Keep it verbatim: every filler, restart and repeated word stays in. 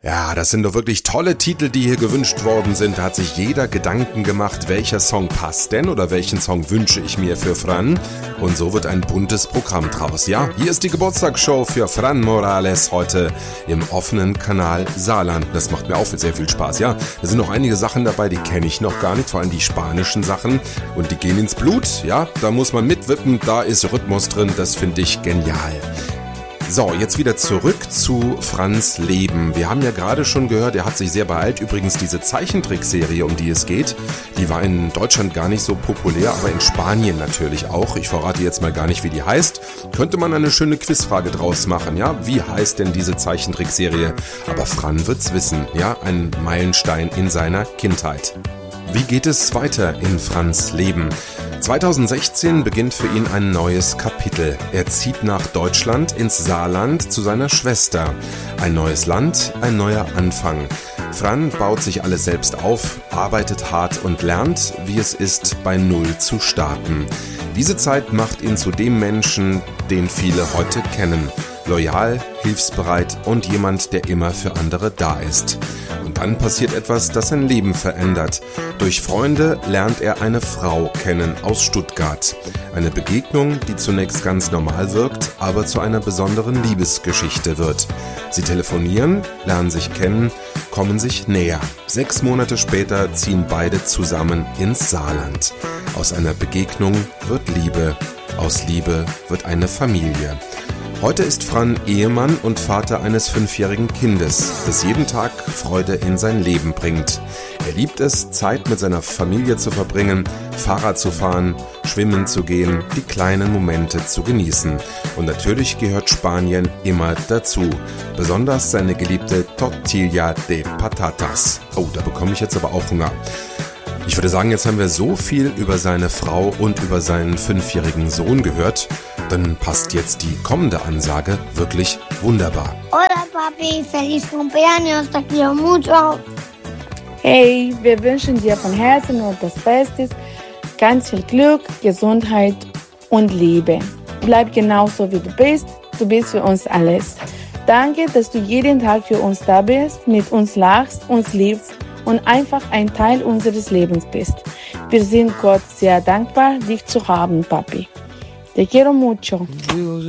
Ja, das sind doch wirklich tolle Titel, die hier gewünscht worden sind. Da hat sich jeder Gedanken gemacht, welcher Song passt denn oder welchen Song wünsche ich mir für Fran. Und so wird ein buntes Programm draus. Ja, hier ist die Geburtstagsshow für Fran Morales heute im offenen Kanal Saarland. Das macht mir auch sehr viel Spaß, ja. Da sind noch einige Sachen dabei, die kenne ich noch gar nicht, vor allem die spanischen Sachen. Und die gehen ins Blut, ja. Da muss man mitwippen, da ist Rhythmus drin, das finde ich genial. So, jetzt wieder zurück zu Frans Leben. Wir haben ja gerade schon gehört, er hat sich sehr beeilt. Übrigens diese Zeichentrickserie, um die es geht, die war in Deutschland gar nicht so populär, aber in Spanien natürlich auch. Ich verrate jetzt mal gar nicht, wie die heißt. Könnte man eine schöne Quizfrage draus machen, ja? Wie heißt denn diese Zeichentrickserie? Aber Fran wird's wissen, ja? Ein Meilenstein in seiner Kindheit. Wie geht es weiter in Frans Leben? zweitausendsechzehn beginnt für ihn ein neues Kapitel. Er zieht nach Deutschland ins Saarland zu seiner Schwester. Ein neues Land, ein neuer Anfang. Fran baut sich alles selbst auf, arbeitet hart und lernt, wie es ist, bei Null zu starten. Diese Zeit macht ihn zu dem Menschen, den viele heute kennen. Loyal, hilfsbereit und jemand, der immer für andere da ist. Und dann passiert etwas, das sein Leben verändert. Durch Freunde lernt er eine Frau kennen aus Stuttgart. Eine Begegnung, die zunächst ganz normal wirkt, aber zu einer besonderen Liebesgeschichte wird. Sie telefonieren, lernen sich kennen, kommen sich näher. Sechs Monate später ziehen beide zusammen ins Saarland. Aus einer Begegnung wird Liebe, aus Liebe wird eine Familie. Heute ist Fran Ehemann und Vater eines fünfjährigen Kindes, das jeden Tag Freude in sein Leben bringt. Er liebt es, Zeit mit seiner Familie zu verbringen, Fahrrad zu fahren, schwimmen zu gehen, die kleinen Momente zu genießen. Und natürlich gehört Spanien immer dazu. Besonders seine geliebte Tortilla de Patatas. Oh, da bekomme ich jetzt aber auch Hunger. Ich würde sagen, jetzt haben wir so viel über seine Frau und über seinen fünfjährigen Sohn gehört. Dann passt jetzt die kommende Ansage wirklich wunderbar. Hola Papi, feliz cumpleaños, te quiero mucho. Hey, wir wünschen dir von Herzen nur das Beste, ganz viel Glück, Gesundheit und Liebe. Bleib genauso wie du bist, du bist für uns alles. Danke, dass du jeden Tag für uns da bist, mit uns lachst, uns liebst und einfach ein Teil unseres Lebens bist. Wir sind Gott sehr dankbar, dich zu haben, Papi. Te quiero mucho.